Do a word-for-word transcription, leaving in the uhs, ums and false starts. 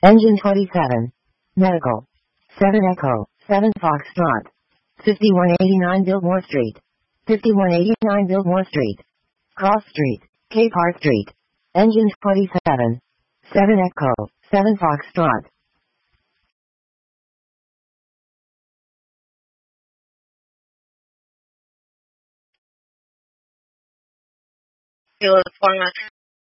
Engine twenty-seven. Medical. seven Echo, seven Foxtrot. fifty-one eighty-nine Biltmore Street. fifty-one eighty-nine Biltmore Street. Cross Street, Capehart Street. Engine twenty-seven. seven Echo, seven Foxtrot. Fill the format.